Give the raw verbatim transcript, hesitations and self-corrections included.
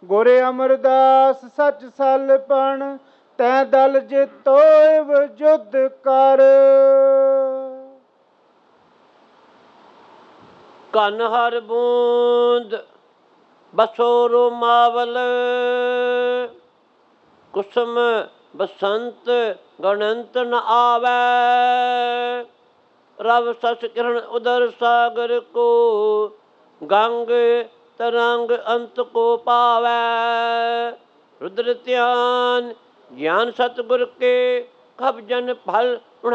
ਗੁਰ ਅਮਰਦਾਸ ਸਚ ਸਲਪਣ, ਤੈ ਦਲ ਜਿਤੋਇਵ ਜੁਧ ਕਰ। ਕਨ ਹਰ ਬੂੰਦ ਬਸੋ ਰੋਮਾਵਲ, ਕੁਸਮ ਬਸੰਤ ਗਣੰਤ ਨ ਆਵੈ। ਰਵ ਸਸ ਕਿਰਨ ਉਦਰ ਸਾਗਰ ਕੋ, ਗੰਗ ਤਰੰਗ ਅੰਤ ਕੋ ਪਾਵੈ। ਰੁਦਰ ਧਿਆਨ ਗਿਆਨ ਸਤਿਗੁਰ ਕੇ, ਕਬ ਜਨ ਫਲ